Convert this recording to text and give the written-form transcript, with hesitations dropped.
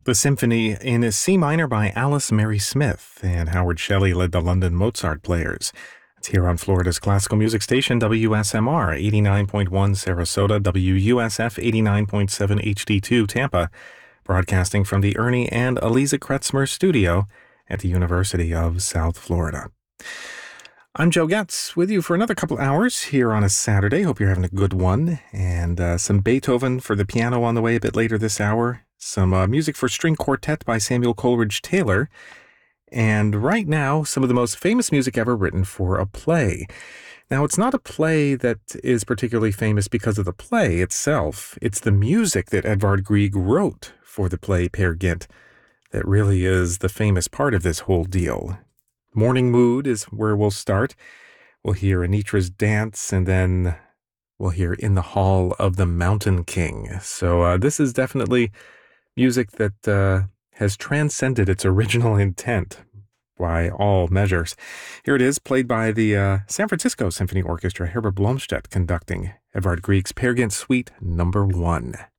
The symphony in C minor by Alice Mary Smith, and Howard Shelley led the London Mozart Players. It's here on Florida's classical music station, WSMR 89.1 Sarasota, WUSF 89.7 HD2 Tampa, broadcasting from the Ernie and Eliza Kretzmer studio at the University of South Florida. I'm Joe Getz with you for another couple hours here on a Saturday. Hope you're having a good one. And some Beethoven for the piano on the way a bit later this hour. Some music for string quartet by Samuel Coleridge Taylor. And right now, some of the most famous music ever written for a play. Now, it's not a play that is particularly famous because of the play itself. It's the music that Edvard Grieg wrote for the play Peer Gynt that really is the famous part of this whole deal. Morning Mood is where we'll start. We'll hear Anitra's Dance, and then we'll hear In the Hall of the Mountain King. So this is definitely music that has transcended its original intent by all measures. Here it is, played by the San Francisco Symphony Orchestra, Herbert Blomstedt conducting Edvard Grieg's Peer Gynt Suite No. 1.